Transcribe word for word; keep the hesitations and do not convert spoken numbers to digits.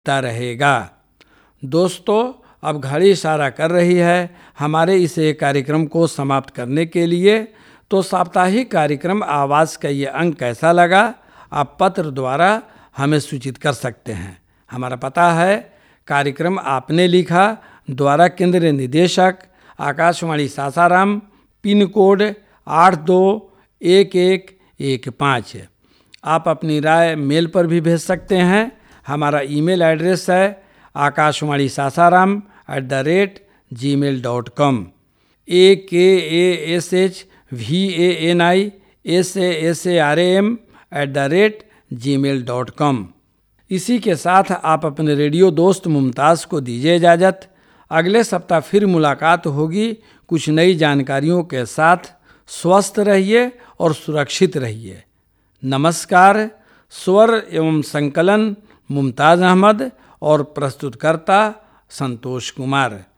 ता रहेगा। दोस्तों, अब घड़ी इशारा कर रही है हमारे इस कार्यक्रम को समाप्त करने के लिए। तो साप्ताहिक कार्यक्रम आवाज़ का ये अंक कैसा लगा आप पत्र द्वारा हमें सूचित कर सकते हैं। हमारा पता है कार्यक्रम आपने लिखा, द्वारा केंद्रीय निदेशक आकाशवाणी सासाराम, पिन कोड आठ दो एक एक एक पाँच। आप अपनी राय मेल पर भी भेज सकते हैं। हमारा ईमेल एड्रेस है Akashvani Sasaram at the rate ji mail dot com. ए के A S H V A N I S A S A R A M at the rate ji mail dot com. इसी के साथ आप अपने रेडियो दोस्त मुमताज़ को दीजिए इजाज़त। अगले सप्ताह फिर मुलाकात होगी कुछ नई जानकारियों के साथ। स्वस्थ रहिए और सुरक्षित रहिए। नमस्कार। स्वर एवं संकलन मुमताज़ अहमद और प्रस्तुतकर्ता संतोष कुमार।